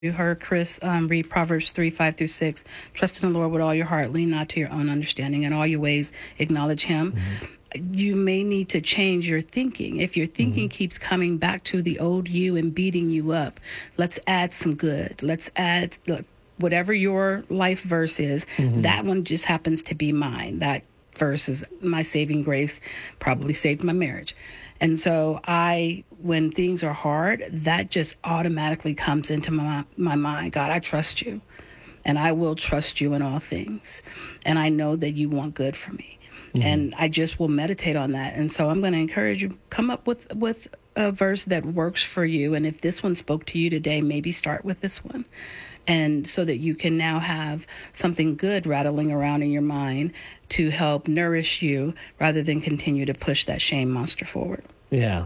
You heard Chris read Proverbs 3:5-6. Trust in the Lord with all your heart. Lean not to your own understanding. In all your ways, acknowledge him. You may need to change your thinking. If your thinking keeps coming back to the old you and beating you up, let's add some good. Let's add whatever your life verse is. That one just happens to be mine. That verse is my saving grace, probably saved my marriage. And so when things are hard, that just automatically comes into my mind. God, I trust you, and I will trust you in all things. And I know that you want good for me. And I just will meditate on that. And so I'm going to encourage you, come up with a verse that works for you. And if this one spoke to you today, maybe start with this one. And so that you can now have something good rattling around in your mind to help nourish you rather than continue to push that shame monster forward. Yeah.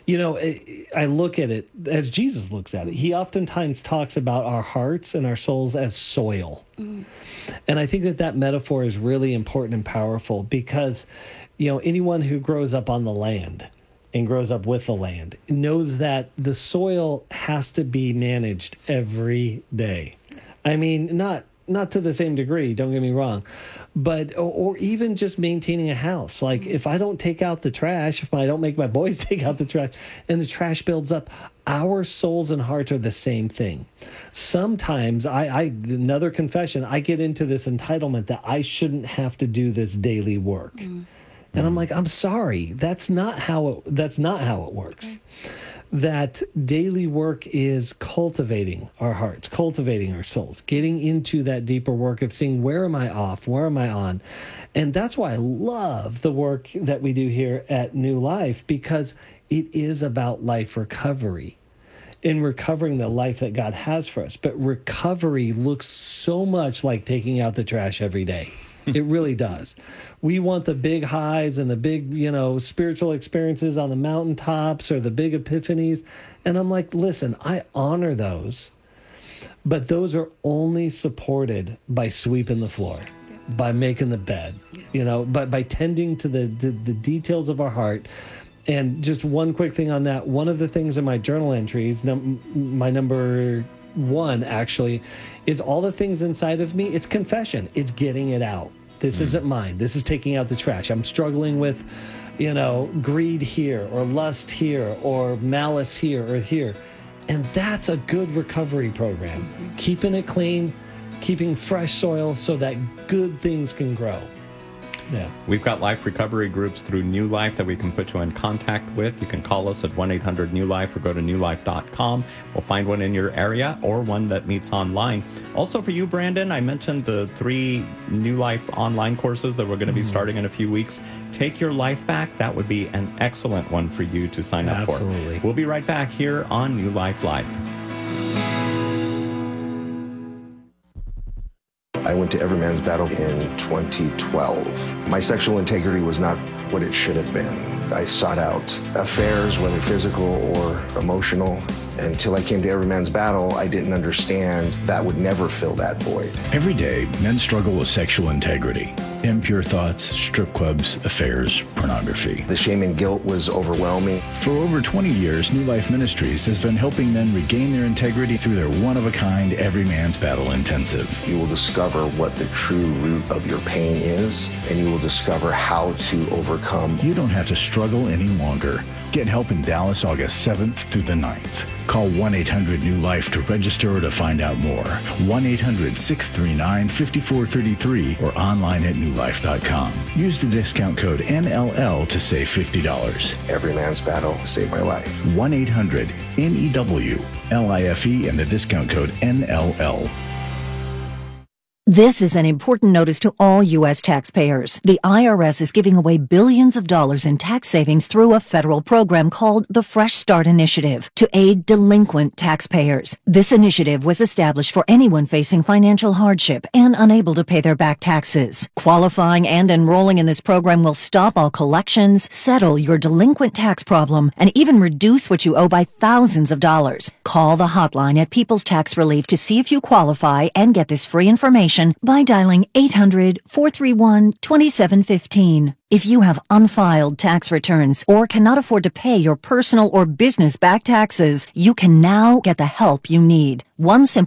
I look at it as Jesus looks at it. He oftentimes talks about our hearts and our souls as soil. And I think that metaphor is really important and powerful because, anyone who grows up on the land and grows up with the land knows that the soil has to be managed every day. I mean, not to the same degree, don't get me wrong, but or even just maintaining a house. Like if I don't take out the trash, if I don't make my boys take out the trash and the trash builds up, our souls and hearts are the same thing. Sometimes another confession, I get into this entitlement that I shouldn't have to do this daily work. And I'm like, I'm sorry, that's not how it works. That daily work is cultivating our hearts, cultivating our souls, getting into that deeper work of seeing where am I off, where am I on? And that's why I love the work that we do here at New Life, because it is about life recovery and recovering the life that God has for us. But recovery looks so much like taking out the trash every day. It really does. We want the big highs and the big, spiritual experiences on the mountaintops or the big epiphanies. And I'm like, listen, I honor those, but those are only supported by sweeping the floor, by making the bed, by tending to the details of our heart. And just one quick thing on that. One of the things in my journal entries, my number one actually, is all the things inside of me. It's confession. It's getting it out. This isn't mine. This is taking out the trash. I'm struggling with, greed here or lust here or malice here or here. And that's a good recovery program. Keeping it clean, keeping fresh soil so that good things can grow. Yeah. We've got life recovery groups through New Life that we can put you in contact with. You can call us at 1-800-NEW-LIFE or go to newlife.com. We'll find one in your area or one that meets online. Also for you, Brandon, I mentioned the 3 New Life online courses that we're going to be starting in a few weeks. Take Your Life Back. That would be an excellent one for you to sign up for. Absolutely. We'll be right back here on New Life Live. I went to Every Man's Battle in 2012. My sexual integrity was not what it should have been. I sought out affairs, whether physical or emotional. Until I came to Every Man's Battle, I didn't understand that would never fill that void. Every day, men struggle with sexual integrity. Impure thoughts, strip clubs, affairs, pornography. The shame and guilt was overwhelming. For over 20 years, New Life Ministries has been helping men regain their integrity through their one-of-a-kind Every Man's Battle Intensive. You will discover what the true root of your pain is, and you will discover how to overcome. You don't have to struggle any longer. Get help in Dallas August 7th through the 9th. Call 1-800-NEW-LIFE to register or to find out more. 1-800-639-5433 or online at newlife.com. Use the discount code NLL to save $50. Every Man's Battle saved my life. 1-800-NEW-LIFE and the discount code NLL. This is an important notice to all U.S. taxpayers. The IRS is giving away billions of dollars in tax savings through a federal program called the Fresh Start Initiative to aid delinquent taxpayers. This initiative was established for anyone facing financial hardship and unable to pay their back taxes. Qualifying and enrolling in this program will stop all collections, settle your delinquent tax problem, and even reduce what you owe by thousands of dollars. Call the hotline at People's Tax Relief to see if you qualify and get this free information information by dialing 800-431-2715. If you have unfiled tax returns or cannot afford to pay your personal or business back taxes, you can now get the help you need. One simple